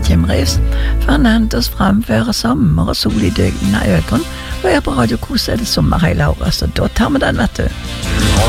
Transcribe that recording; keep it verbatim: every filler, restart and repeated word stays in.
Timrevs, for han hentes fremføre sommer og sol i døgnene økene, og er på Radio Kos er det sommer hele året, så da tar vi den, vet du.